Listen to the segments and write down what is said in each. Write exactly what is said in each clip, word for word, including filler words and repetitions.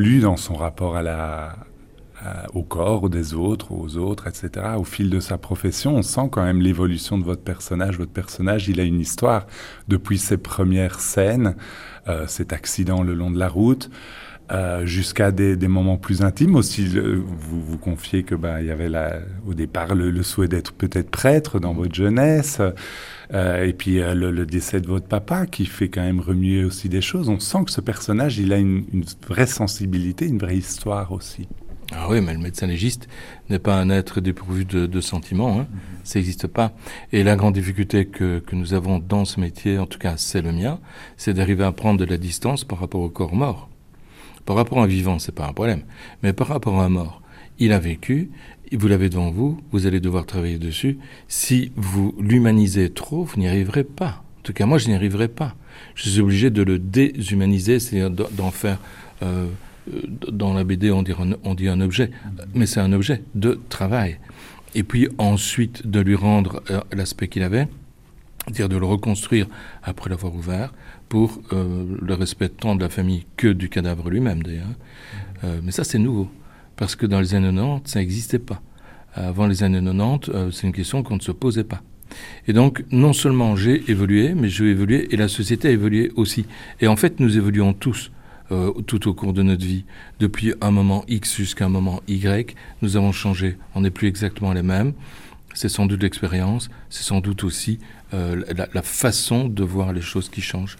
évolue dans son rapport à la, à- au corps des autres, aux autres, et cetera. Au fil de sa profession, on sent quand même l'évolution de votre personnage. Votre personnage, il a une histoire depuis ses premières scènes, euh, cet accident le long de la route, euh, jusqu'à des, des moments plus intimes aussi. Le- vous vous confiez que bah, il y avait la- au départ le, le souhait d'être peut-être prêtre dans votre jeunesse, euh, et puis euh, le, le décès de votre papa qui fait quand même remuer aussi des choses. On sent que ce personnage, il a une, une vraie sensibilité, une vraie histoire aussi. Ah oui, mais le médecin légiste n'est pas un être dépourvu de, de sentiments, hein. Mm-hmm. Ça n'existe pas. Et la grande difficulté que, que nous avons dans ce métier, en tout cas c'est le mien, c'est d'arriver à prendre de la distance par rapport au corps mort. Par rapport à un vivant, c'est pas un problème. Mais par rapport à un mort, il a vécu, vous l'avez devant vous, vous allez devoir travailler dessus. Si vous l'humanisez trop, vous n'y arriverez pas. En tout cas, moi, je n'y arriverai pas. Je suis obligé de le déshumaniser, c'est-à-dire d'en faire... Euh, dans la B D, on dit un, on dit un objet, mais c'est un objet de travail. Et puis ensuite, de lui rendre euh, l'aspect qu'il avait, c'est-à-dire de le reconstruire après l'avoir ouvert, pour euh, le respect tant de la famille que du cadavre lui-même, d'ailleurs. Euh, mais ça, c'est nouveau, parce que dans les années quatre-vingt-dix, ça n'existait pas. Avant les années quatre-vingt-dix, euh, c'est une question qu'on ne se posait pas. Et donc, non seulement j'ai évolué, mais j'ai évolué, et la société a évolué aussi. Et en fait, nous évoluons tous. Euh, tout au cours de notre vie. Depuis un moment X jusqu'à un moment Y, nous avons changé. On n'est plus exactement les mêmes. C'est sans doute l'expérience, c'est sans doute aussi euh, la, la façon de voir les choses qui changent.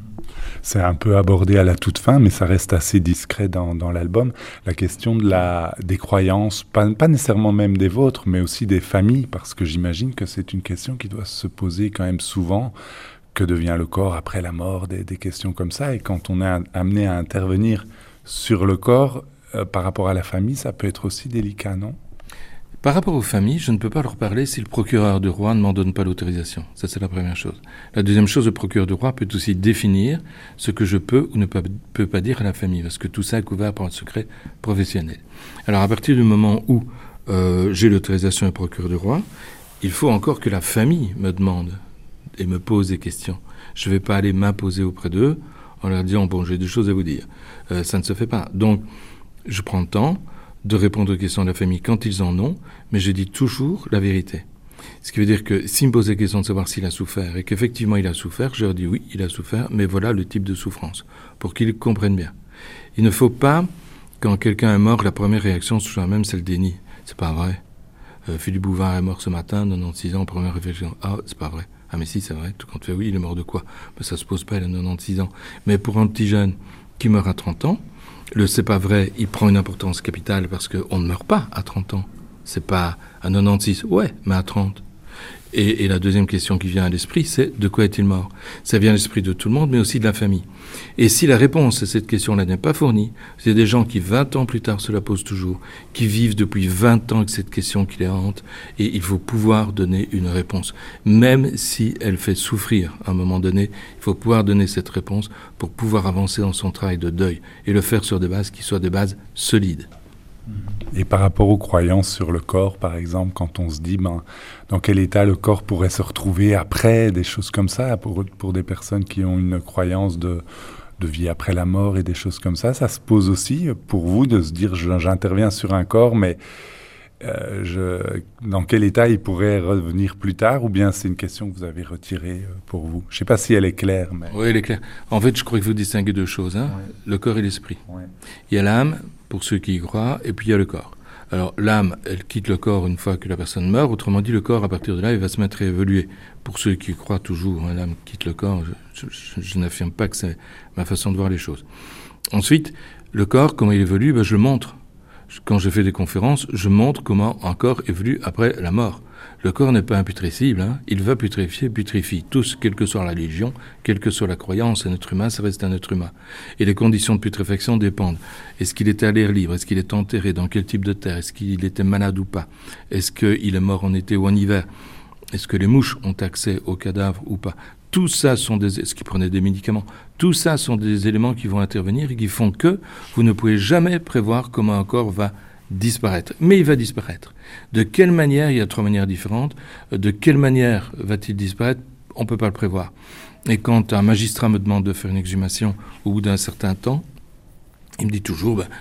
C'est un peu abordé à la toute fin, mais ça reste assez discret dans, dans l'album. La question de la, des croyances, pas, pas nécessairement même des vôtres, mais aussi des familles, parce que j'imagine que c'est une question qui doit se poser quand même souvent. Que devient le corps après la mort, des, des questions comme ça. Et quand on est amené à intervenir sur le corps, euh, par rapport à la famille, ça peut être aussi délicat, non ? Par rapport aux familles, je ne peux pas leur parler si le procureur du roi ne m'en donne pas l'autorisation. Ça, c'est la première chose. La deuxième chose, le procureur du roi peut aussi définir ce que je peux ou ne peux, peux pas dire à la famille, parce que tout ça est couvert par un secret professionnel. Alors, à partir du moment où euh, j'ai l'autorisation du procureur du roi, il faut encore que la famille me demande et me pose des questions. Je ne vais pas aller m'imposer auprès d'eux en leur disant « bon, j'ai des choses à vous dire euh, ». Ça ne se fait pas. Donc, je prends le temps de répondre aux questions de la famille quand ils en ont, mais je dis toujours la vérité. Ce qui veut dire que s'ils me posent la question de savoir s'il a souffert et qu'effectivement il a souffert, je leur dis oui, il a souffert, mais voilà le type de souffrance, pour qu'ils comprennent bien. Il ne faut pas, quand quelqu'un est mort, la première réaction, c'est toujours la même, c'est le déni. C'est pas vrai. Euh, Philippe Bouvard est mort ce matin, quatre-vingt-seize ans, première réflexion. Ah, c'est pas vrai. Ah mais si, c'est vrai, tout compte fait, oui, il est mort de quoi ? Ben, ça se pose pas, il a quatre-vingt-seize ans. Mais pour un petit jeune qui meurt à trente ans, le c'est pas vrai, il prend une importance capitale parce qu'on ne meurt pas à trente ans. C'est pas à quatre-vingt-seize, ouais, mais à trente. Et, et la deuxième question qui vient à l'esprit, c'est de quoi est-il mort ? Ça vient à l'esprit de tout le monde, mais aussi de la famille. Et si la réponse à cette question-là n'est pas fournie, c'est des gens qui, vingt ans plus tard, se la posent toujours, qui vivent depuis vingt ans avec cette question qui les hante, et il faut pouvoir donner une réponse. Même si elle fait souffrir à un moment donné, il faut pouvoir donner cette réponse pour pouvoir avancer dans son travail de deuil, et le faire sur des bases qui soient des bases solides. Et par rapport aux croyances sur le corps, par exemple, quand on se dit ben, dans quel état le corps pourrait se retrouver après, des choses comme ça, pour, pour des personnes qui ont une croyance de, de vie après la mort et des choses comme ça, ça se pose aussi pour vous de se dire j'interviens sur un corps, mais euh, je, dans quel état il pourrait revenir plus tard, ou bien c'est une question que vous avez retirée pour vous ? Je ne sais pas si elle est claire. Mais... Oui, elle est claire. En fait, je crois qu'il faut distinguer deux choses, hein, ouais. Le corps et l'esprit. Ouais. Il y a l'âme, pour ceux qui y croient, et puis il y a le corps. Alors l'âme, elle quitte le corps une fois que la personne meurt, autrement dit, le corps, à partir de là, il va se mettre à évoluer. Pour ceux qui y croient toujours, hein, l'âme quitte le corps, je, je, je n'affirme pas que c'est ma façon de voir les choses. Ensuite, le corps, comment il évolue, ben, je le montre. Quand je fais des conférences, je montre comment un corps évolue après la mort. Le corps n'est pas imputrescible, hein. Il va putréfier, putrifie. Tous, quelle que soit la religion, quelle que soit la croyance, un être humain, ça reste un être humain. Et les conditions de putréfaction dépendent. Est-ce qu'il était à l'air libre ? Est-ce qu'il est enterré ? Dans quel type de terre ? Est-ce qu'il était malade ou pas ? Est-ce qu'il est mort en été ou en hiver ? Est-ce que les mouches ont accès au cadavre ou pas ? Tout ça sont des... Est-ce qu'ils prenaient des médicaments ? Tout ça sont des éléments qui vont intervenir et qui font que vous ne pouvez jamais prévoir comment un corps va disparaître. Mais il va disparaître. De quelle manière ? Il y a trois manières différentes. De quelle manière va-t-il disparaître ? On ne peut pas le prévoir. Et quand un magistrat me demande de faire une exhumation au bout d'un certain temps, Il me dit toujours, ben,